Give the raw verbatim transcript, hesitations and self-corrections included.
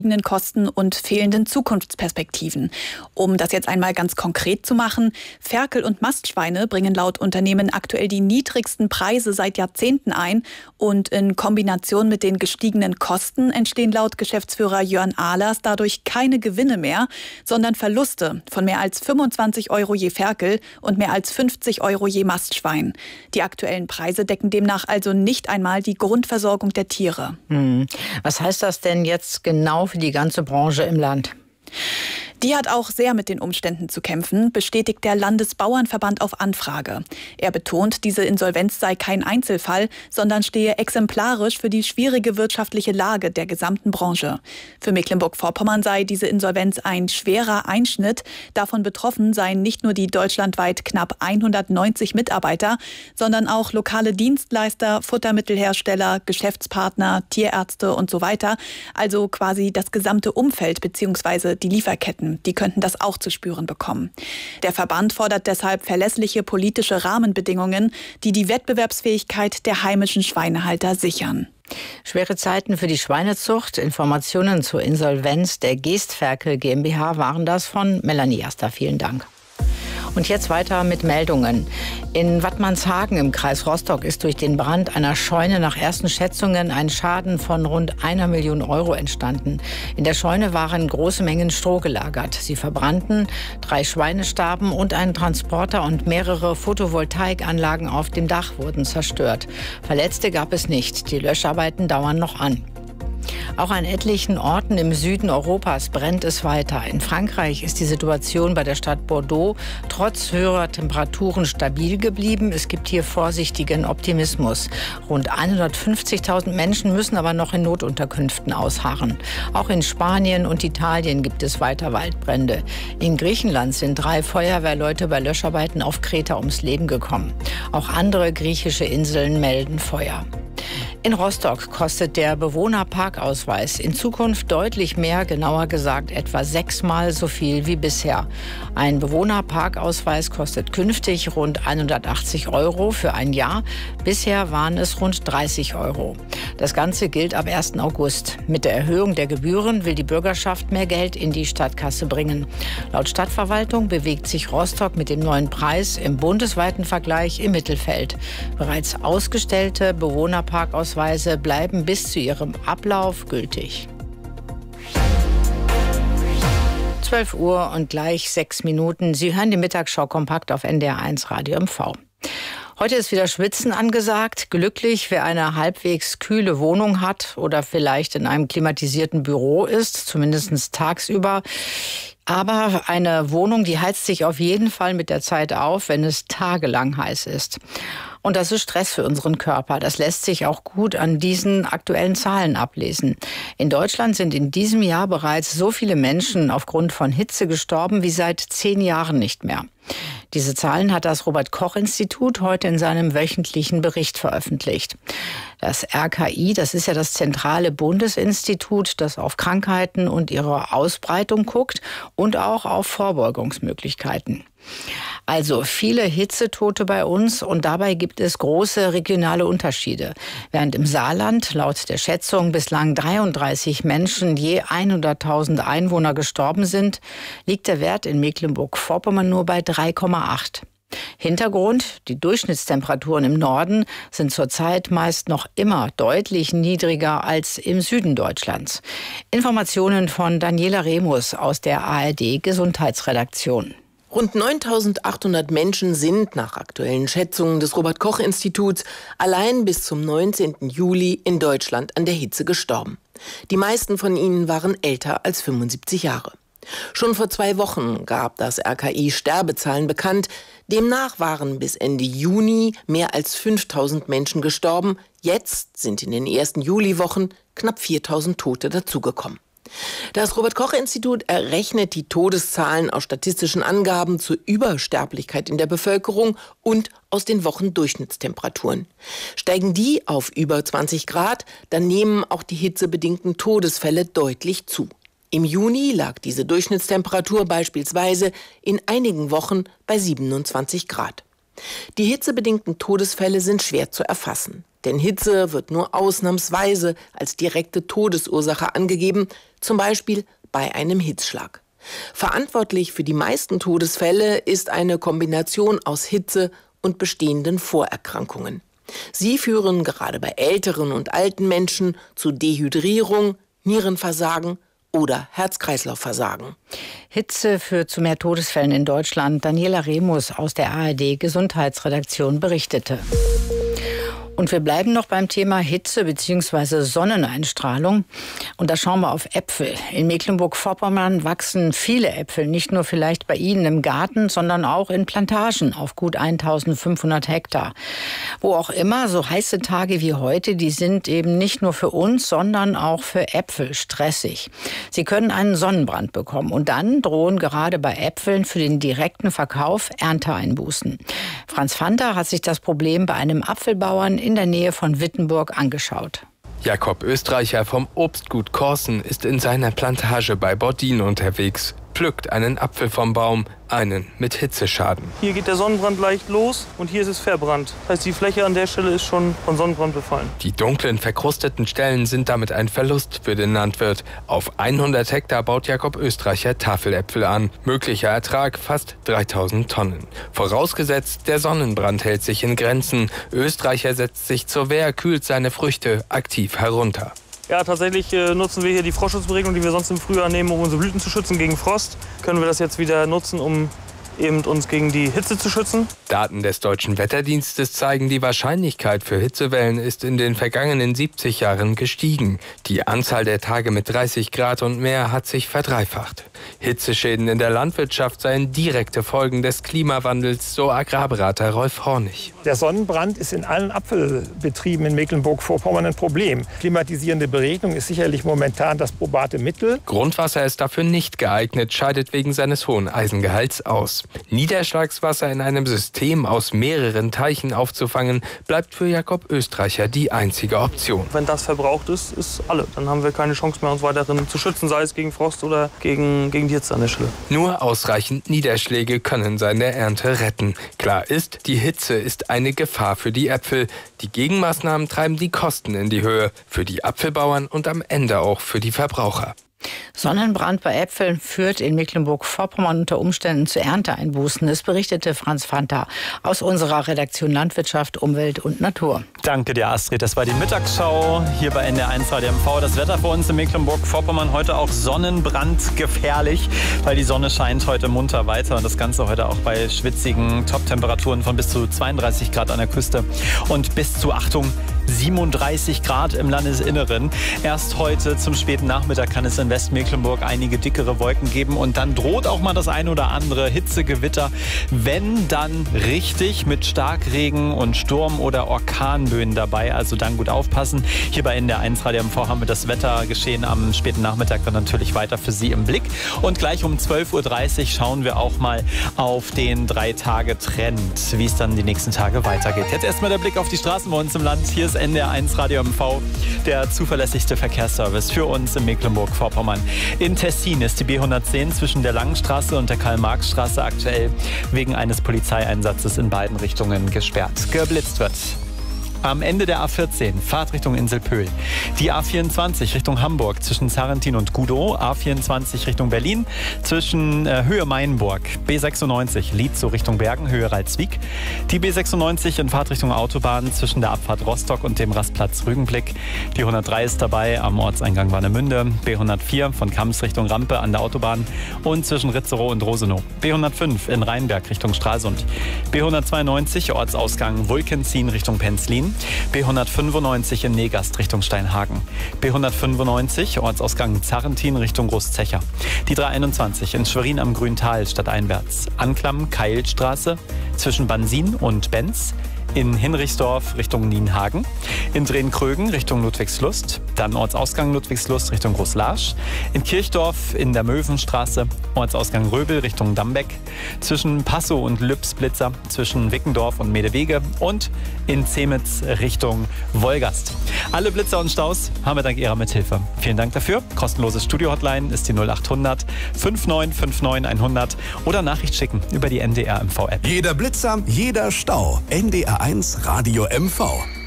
Kosten und fehlenden Zukunftsperspektiven. Um das jetzt einmal ganz konkret zu machen, Ferkel- und Mastschweine bringen laut Unternehmen aktuell die niedrigsten Preise seit Jahrzehnten ein und in Kombination mit den gestiegenen Kosten entstehen laut Geschäftsführer Jörn Ahlers dadurch keine Gewinne mehr, sondern Verluste von mehr als fünfundzwanzig Euro je Ferkel und mehr als fünfzig Euro je Mastschwein. Die aktuellen Preise decken demnach also nicht einmal die Grundversorgung der Tiere. Hm. Was heißt das denn jetzt genau für die ganze Branche im Land? Die hat auch sehr mit den Umständen zu kämpfen, bestätigt der Landesbauernverband auf Anfrage. Er betont, diese Insolvenz sei kein Einzelfall, sondern stehe exemplarisch für die schwierige wirtschaftliche Lage der gesamten Branche. Für Mecklenburg-Vorpommern sei diese Insolvenz ein schwerer Einschnitt. Davon betroffen seien nicht nur die deutschlandweit knapp hundertneunzig Mitarbeiter, sondern auch lokale Dienstleister, Futtermittelhersteller, Geschäftspartner, Tierärzte und so weiter. Also quasi das gesamte Umfeld bzw. die Lieferketten. Die könnten das auch zu spüren bekommen. Der Verband fordert deshalb verlässliche politische Rahmenbedingungen, die die Wettbewerbsfähigkeit der heimischen Schweinehalter sichern. Schwere Zeiten für die Schweinezucht. Informationen zur Insolvenz der Geestferkel GmbH waren das von Melanie Aster. Vielen Dank. Und jetzt weiter mit Meldungen. In Wattmannshagen im Kreis Rostock ist durch den Brand einer Scheune nach ersten Schätzungen ein Schaden von rund einer Million Euro entstanden. In der Scheune waren große Mengen Stroh gelagert. Sie verbrannten, drei Schweine starben und ein Transporter und mehrere Photovoltaikanlagen auf dem Dach wurden zerstört. Verletzte gab es nicht. Die Löscharbeiten dauern noch an. Auch an etlichen Orten im Süden Europas brennt es weiter. In Frankreich ist die Situation bei der Stadt Bordeaux trotz höherer Temperaturen stabil geblieben. Es gibt hier vorsichtigen Optimismus. Rund hundertfünfzigtausend Menschen müssen aber noch in Notunterkünften ausharren. Auch in Spanien und Italien gibt es weiter Waldbrände. In Griechenland sind drei Feuerwehrleute bei Löscharbeiten auf Kreta ums Leben gekommen. Auch andere griechische Inseln melden Feuer. In Rostock kostet der Bewohnerparkausweis in Zukunft deutlich mehr, genauer gesagt etwa sechsmal so viel wie bisher. Ein Bewohnerparkausweis kostet künftig rund hundertachtzig Euro für ein Jahr. Bisher waren es rund dreißig Euro. Das Ganze gilt ab ersten August. Mit der Erhöhung der Gebühren will die Bürgerschaft mehr Geld in die Stadtkasse bringen. Laut Stadtverwaltung bewegt sich Rostock mit dem neuen Preis im bundesweiten Vergleich im Mittelfeld. Bereits ausgestellte Bewohnerparkausweise bleiben bis zu ihrem Ablauf gültig. zwölf Uhr und gleich sechs Minuten. Sie hören die Mittagsschau kompakt auf N D R eins Radio M V. Heute ist wieder Schwitzen angesagt. Glücklich, wer eine halbwegs kühle Wohnung hat oder vielleicht in einem klimatisierten Büro ist, zumindest tagsüber. Aber eine Wohnung, die heizt sich auf jeden Fall mit der Zeit auf, wenn es tagelang heiß ist. Und das ist Stress für unseren Körper. Das lässt sich auch gut an diesen aktuellen Zahlen ablesen. In Deutschland sind in diesem Jahr bereits so viele Menschen aufgrund von Hitze gestorben wie seit zehn Jahren nicht mehr. Diese Zahlen hat das Robert-Koch-Institut heute in seinem wöchentlichen Bericht veröffentlicht. Das R K I, das ist ja das zentrale Bundesinstitut, das auf Krankheiten und ihre Ausbreitung guckt und auch auf Vorbeugungsmöglichkeiten. Also viele Hitzetote bei uns und dabei gibt es große regionale Unterschiede. Während im Saarland laut der Schätzung bislang dreiunddreißig Menschen je hunderttausend Einwohner gestorben sind, liegt der Wert in Mecklenburg-Vorpommern nur bei drei Komma acht. Hintergrund: Die Durchschnittstemperaturen im Norden sind zurzeit meist noch immer deutlich niedriger als im Süden Deutschlands. Informationen von Daniela Remus aus der A R D-Gesundheitsredaktion. Rund neuntausendachthundert Menschen sind nach aktuellen Schätzungen des Robert-Koch-Instituts allein bis zum neunzehnten Juli in Deutschland an der Hitze gestorben. Die meisten von ihnen waren älter als fünfundsiebzig Jahre. Schon vor zwei Wochen gab das R K I Sterbezahlen bekannt. Demnach waren bis Ende Juni mehr als fünftausend Menschen gestorben. Jetzt sind in den ersten Juliwochen knapp viertausend Tote dazugekommen. Das Robert-Koch-Institut errechnet die Todeszahlen aus statistischen Angaben zur Übersterblichkeit in der Bevölkerung und aus den Wochendurchschnittstemperaturen. Steigen die auf über zwanzig Grad, dann nehmen auch die hitzebedingten Todesfälle deutlich zu. Im Juni lag diese Durchschnittstemperatur beispielsweise in einigen Wochen bei siebenundzwanzig Grad. Die hitzebedingten Todesfälle sind schwer zu erfassen. Denn Hitze wird nur ausnahmsweise als direkte Todesursache angegeben, zum Beispiel bei einem Hitzschlag. Verantwortlich für die meisten Todesfälle ist eine Kombination aus Hitze und bestehenden Vorerkrankungen. Sie führen gerade bei älteren und alten Menschen zu Dehydrierung, Nierenversagen oder Herz-Kreislauf-Versagen. Hitze führt zu mehr Todesfällen in Deutschland. Daniela Remus aus der A R D-Gesundheitsredaktion berichtete. Und wir bleiben noch beim Thema Hitze bzw. Sonneneinstrahlung. Und da schauen wir auf Äpfel. In Mecklenburg-Vorpommern wachsen viele Äpfel, nicht nur vielleicht bei Ihnen im Garten, sondern auch in Plantagen auf gut eintausendfünfhundert Hektar. Wo auch immer, so heiße Tage wie heute, die sind eben nicht nur für uns, sondern auch für Äpfel stressig. Sie können einen Sonnenbrand bekommen und dann drohen gerade bei Äpfeln für den direkten Verkauf Ernteeinbußen. Franz Fanta hat sich das Problem bei einem Apfelbauern in der Nähe von Wittenburg angeschaut. Jakob Österreicher vom Obstgut Korsen ist in seiner Plantage bei Bordin unterwegs, pflückt einen Apfel vom Baum, einen mit Hitzeschaden. Hier geht der Sonnenbrand leicht los und hier ist es verbrannt. Das heißt, die Fläche an der Stelle ist schon von Sonnenbrand befallen. Die dunklen, verkrusteten Stellen sind damit ein Verlust für den Landwirt. Auf hundert Hektar baut Jakob Österreicher Tafeläpfel an. Möglicher Ertrag fast dreitausend Tonnen. Vorausgesetzt, der Sonnenbrand hält sich in Grenzen. Österreicher setzt sich zur Wehr, kühlt seine Früchte aktiv herunter. Ja, tatsächlich äh, nutzen wir hier die Frostschutzberegnung, die wir sonst im Frühjahr nehmen, um unsere Blüten zu schützen gegen Frost. Können wir das jetzt wieder nutzen, um eben uns gegen die Hitze zu schützen. Daten des Deutschen Wetterdienstes zeigen, die Wahrscheinlichkeit für Hitzewellen ist in den vergangenen siebzig Jahren gestiegen. Die Anzahl der Tage mit dreißig Grad und mehr hat sich verdreifacht. Hitzeschäden in der Landwirtschaft seien direkte Folgen des Klimawandels, so Agrarberater Rolf Hornig. Der Sonnenbrand ist in allen Apfelbetrieben in Mecklenburg-Vorpommern ein Problem. Klimatisierende Beregnung ist sicherlich momentan das probate Mittel. Grundwasser ist dafür nicht geeignet, scheidet wegen seines hohen Eisengehalts aus. Niederschlagswasser in einem System aus mehreren Teichen aufzufangen, bleibt für Jakob Österreicher die einzige Option. Wenn das verbraucht ist, ist alle. Dann haben wir keine Chance mehr, uns weiterhin zu schützen, sei es gegen Frost oder gegen, gegen die Hitze an der Stelle. Nur ausreichend Niederschläge können seine Ernte retten. Klar ist, die Hitze ist eine Gefahr für die Äpfel. Die Gegenmaßnahmen treiben die Kosten in die Höhe. Für die Apfelbauern und am Ende auch für die Verbraucher. Sonnenbrand bei Äpfeln führt in Mecklenburg-Vorpommern unter Umständen zu Ernteeinbußen. Das berichtete Franz Fanta aus unserer Redaktion Landwirtschaft, Umwelt und Natur. Danke dir, Astrid. Das war die Mittagsschau hier bei N D R eins Radio M V. Das Wetter für uns in Mecklenburg-Vorpommern heute auch sonnenbrandgefährlich, weil die Sonne scheint heute munter weiter. Und das Ganze heute auch bei schwitzigen Top-Temperaturen von bis zu zweiunddreißig Grad an der Küste und bis zu, Achtung, siebenunddreißig Grad im Landesinneren. Erst heute zum späten Nachmittag kann es in Westmecklenburg einige dickere Wolken geben und dann droht auch mal das ein oder andere Hitzegewitter, wenn dann richtig mit Starkregen und Sturm- oder Orkanböen dabei. Also dann gut aufpassen. Hier bei N D R eins Radio M V haben wir das Wettergeschehen am späten Nachmittag dann natürlich weiter für Sie im Blick. Und gleich um zwölf Uhr dreißig schauen wir auch mal auf den Drei-Tage-Trend, wie es dann die nächsten Tage weitergeht. Jetzt erstmal der Blick auf die Straßen bei uns im Land. Hier ist N D R eins Radio M V, der zuverlässigste Verkehrsservice für uns in Mecklenburg-Vorpommern. In Tessin ist die B hundertzehn zwischen der Langenstraße und der Karl-Marx-Straße aktuell wegen eines Polizeieinsatzes in beiden Richtungen gesperrt. Geblitzt wird. Am Ende der A vierzehn, Fahrtrichtung Inselpöhl. Die A vierundzwanzig Richtung Hamburg zwischen Sarrentin und Gudow. A vierundzwanzig Richtung Berlin zwischen äh, Höhe Mainburg. B sechsundneunzig Lietzow Richtung Bergen, Höhe Ralswiek. Die B sechsundneunzig in Fahrtrichtung Autobahn zwischen der Abfahrt Rostock und dem Rastplatz Rügenblick. Die hundertdrei ist dabei am Ortseingang Warnemünde. B hundertvier von Kams Richtung Rampe an der Autobahn und zwischen Ritzerow und Rosenow. B hundertfünf in Rheinberg Richtung Stralsund. B hundertzweiundneunzig Ortsausgang Vulkenzien Richtung Penzlin. B hundertfünfundneunzig in Negast Richtung Steinhagen. B hundertfünfundneunzig Ortsausgang Zarrentin Richtung Großzecher. Die dreihunderteinundzwanzig in Schwerin am Grüntal stadteinwärts. Anklam Keilstraße zwischen Bansin und Benz. In Hinrichsdorf Richtung Nienhagen, in Drehn-Krögen Richtung Ludwigslust, dann Ortsausgang Ludwigslust Richtung Großlarsch, in Kirchdorf in der Möwenstraße, Ortsausgang Röbel Richtung Dambeck, zwischen Passow und Lübsblitzer, zwischen Wickendorf und Medewege und in Zemitz Richtung Wolgast. Alle Blitzer und Staus haben wir dank Ihrer Mithilfe. Vielen Dank dafür. Kostenlose Studio-Hotline ist die null achthundert neunundfünfzig neunundfünfzig hundert oder Nachricht schicken über die N D R M V-App. Jeder Blitzer, jeder Stau. N D R eins Radio M V.